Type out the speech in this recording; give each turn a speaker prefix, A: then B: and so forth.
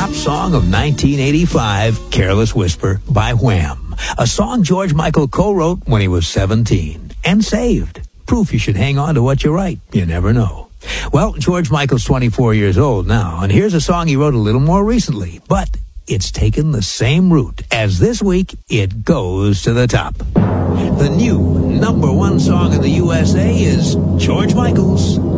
A: top song of 1985, Careless Whisper by Wham, a song George Michael co-wrote when he was 17 and saved. Proof you should hang on to what you write. You never know. Well, George Michael's 24 years old now, and here's a song he wrote a little more recently, but it's taken the same route as this week it goes to the top. The new #1 song in the USA is George Michael's